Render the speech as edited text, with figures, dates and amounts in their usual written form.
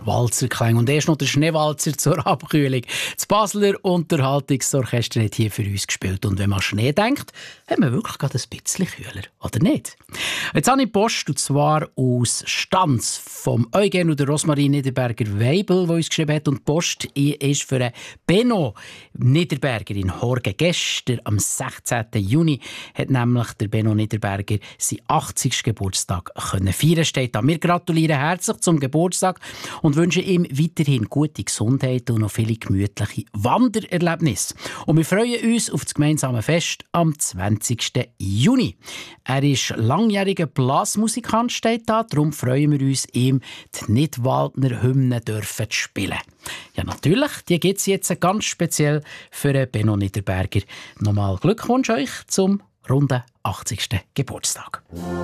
Walzerklang und erst noch der Schneewalzer zur Abkühlung. Das Basler Unterhaltungsorchester hat hier für uns gespielt. Und wenn man Schnee denkt, hat man wirklich gerade ein bisschen kühler, oder nicht? Jetzt habe ich Post, und zwar aus Stanz vom Eugen und der Rosmarie Niederberger-Weibel, die uns geschrieben hat. Und die Post ist für Benno Niederberger in Horgen. Gestern, am 16. Juni, hat nämlich der Benno Niederberger seinen 80. Geburtstag feiern können. Wir gratulieren herzlich zum Geburtstag und wünschen ihm weiterhin gute Gesundheit und noch viele gemütliche Wandererlebnisse. Und wir freuen uns auf das gemeinsame Fest am 20. Juni. Er ist langjähriger Blasmusikant, steht da, darum freuen wir uns, ihm die Nidwaldner Hymne dürfen zu spielen. Ja, natürlich, die gibt es jetzt ganz speziell für Benno Niederberger. Nochmal Glückwunsch euch zum runden 80. Geburtstag.